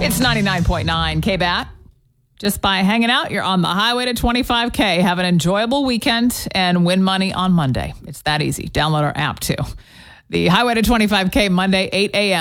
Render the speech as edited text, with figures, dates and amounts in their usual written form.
It's 99.9 KBAT. Just by hanging out, you're on the highway to 25K. Have an enjoyable weekend and win money on Monday. It's that easy. Download our app too. The Highway to 25K Monday, 8 a.m.